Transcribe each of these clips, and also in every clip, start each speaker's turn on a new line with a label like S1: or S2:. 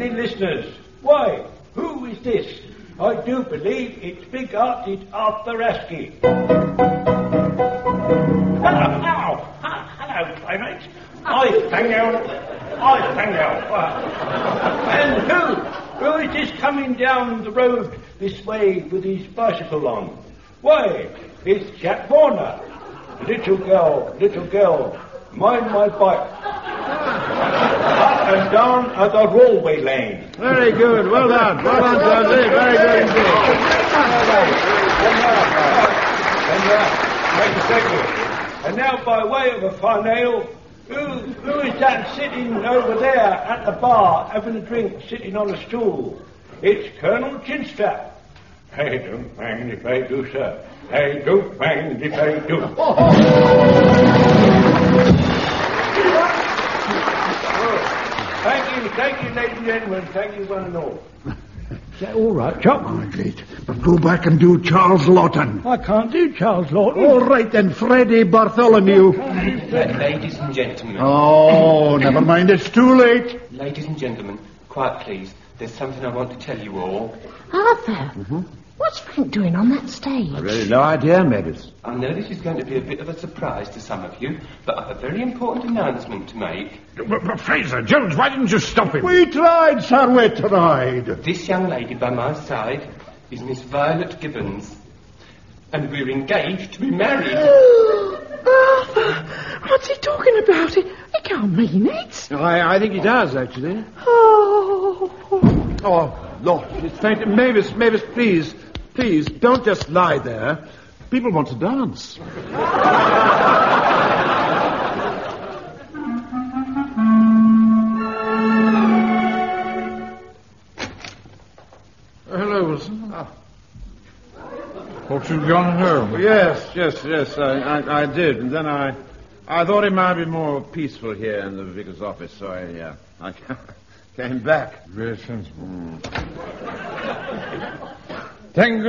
S1: evening, listeners. Why, who is this? I do believe it's big-hearted Arthur Askey. Hello, playmates. I thank you. And who is this coming down the road this way with his bicycle on? Why, it's Jack Warner. Little girl, mind my bike. Up and down at the railway lane.
S2: Very good, well done, Jonesy, very good indeed.
S1: Thank you. And now, by way of a finale, who is that sitting over there at the bar having a drink, sitting on a stool? It's Colonel Chinstrap. I don't mind if I do, sir. I don't mind if I do. Thank you, ladies and gentlemen. Thank you, one and all.
S3: Is that all right, Chop?
S4: Oh, great. But go back and do Charles Lawton.
S3: I can't do Charles Lawton.
S4: All right, then, Freddie Bartholomew.
S5: Ladies and gentlemen.
S4: Oh, never mind. It's too late.
S5: Ladies and gentlemen, quiet, please. There's something I want to tell you all.
S6: Arthur, what's Frank doing on that stage?
S2: I've really no idea, Mavis.
S5: I know this is going to be a bit of a surprise to some of you, but I've a very important announcement to make.
S7: But Fraser, Jones, why didn't you stop him?
S4: We tried, sir, we tried.
S5: This young lady by my side is Miss Violet Gibbons, and we're engaged to be married.
S6: Arthur, what's he talking about? He can't mean it.
S2: I think he does, actually.
S6: Oh.
S2: Oh, Lord, it's faint. Mavis, please, don't just lie there. People want to dance.
S7: Hello, Wilson. Thought you'd gone home.
S2: Yes, I did. And then I thought it might be more peaceful here in the vicar's office, so I came back.
S7: Very sensible. Thank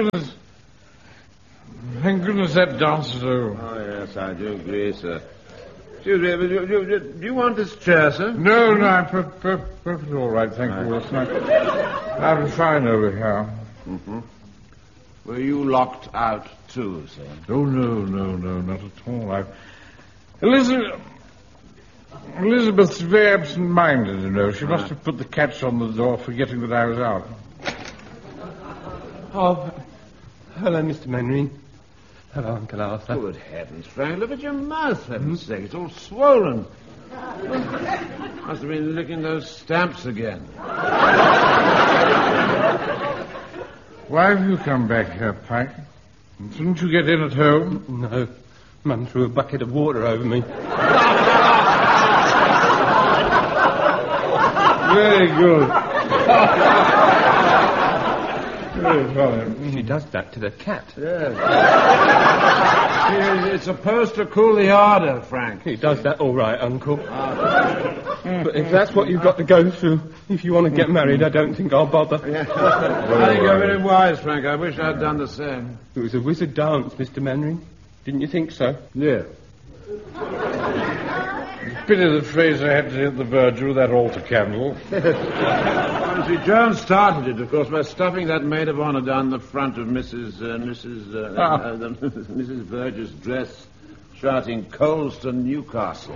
S7: goodness that dance is over.
S2: Oh, yes, I do agree, sir. Excuse me, do you want this chair, sir?
S7: No, I'm perfectly all right, thank you, Wilson. I'm fine over here.
S2: Mm-hmm. Were you locked out, too, sir?
S7: Oh, no, not at all. Elizabeth's very absent-minded, you know. She must have put the catch on the door, forgetting that I was out.
S5: Oh, hello, Mr. Mannering. Hello, Uncle Arthur.
S2: Good heavens, Frank, look at your mouth, heaven's sake. It's all swollen. Must have been licking those stamps again.
S7: Why have you come back here, Pike? Didn't you get in at home?
S5: No. Mum threw a bucket of water over me.
S7: Very good. Very funny.
S5: She does that to the cat.
S2: Yes. It's supposed to cool the ardour, Frank.
S5: He does that all right, Uncle. But if that's what you've got to go through, if you want to get married, I don't think I'll bother.
S2: I think you're very wise, Frank. I wish I'd done the same.
S5: It was a wizard dance, Mr. Mannering. Didn't you think so?
S2: Yeah.
S7: Pity that Fraser had to hit the Virgil with that altar candle.
S2: Honestly, Jones started it, of course, by stuffing that maid of honor down the front of Mrs. Verger's dress, shouting Colston, Newcastle.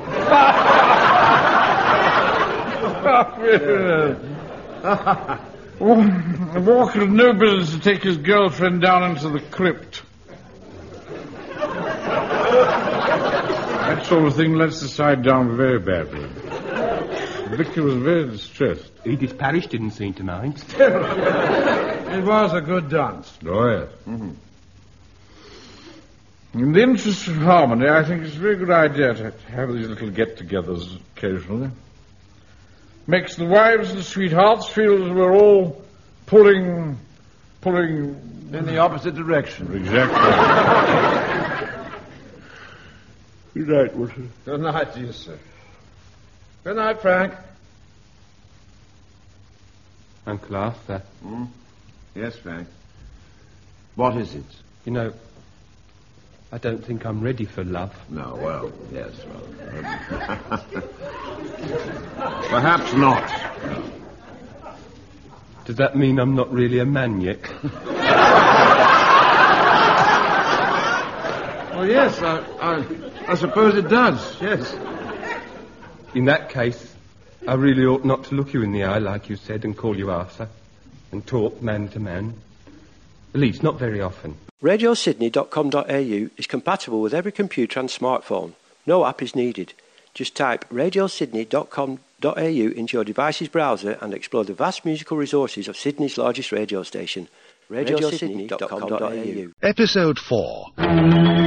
S7: Walker had no business to take his girlfriend down into the crypt. That sort of thing lets the side down very badly. Victor was very distressed.
S5: Edith Parrish didn't seem to mind.
S2: It was a good dance.
S7: Oh, yes. Mm-hmm. In the interest of harmony, I think it's a very good idea to have these little get-togethers occasionally. Makes the wives and sweethearts feel as we're all pulling...
S2: in the opposite direction.
S7: Exactly. Good night, Wilson.
S2: Good night to you, sir. Good night, Frank.
S5: Uncle Arthur.
S2: Yes, Frank. What is it?
S5: You know, I don't think I'm ready for love.
S2: No, well, yes, well. Perhaps not.
S5: Does that mean I'm not really a man yet?
S2: Well, yes, I suppose it does, yes.
S5: In that case, I really ought not to look you in the eye, like you said, and call you Arthur, and talk man to man. At least, not very often.
S8: RadioSydney.com.au is compatible with every computer and smartphone. No app is needed. Just type RadioSydney.com.au into your device's browser and explore the vast musical resources of Sydney's largest radio station. RadioSydney.com.au.
S9: Episode 4.